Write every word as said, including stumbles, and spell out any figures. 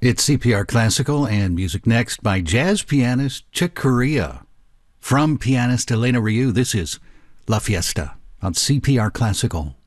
It's C P R Classical and music next by jazz pianist Chick Corea. From pianist Elena Ryu, this is La Fiesta on C P R Classical.